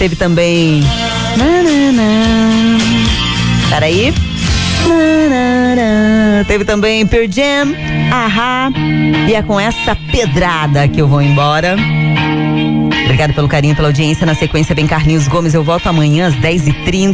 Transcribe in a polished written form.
Teve também... Peraí. Teve também Pearl Jam, Ahá. E é com essa pedrada que eu vou embora. Obrigado pelo carinho, pela audiência. Na sequência vem Carlinhos Gomes. Eu volto amanhã às 10h30.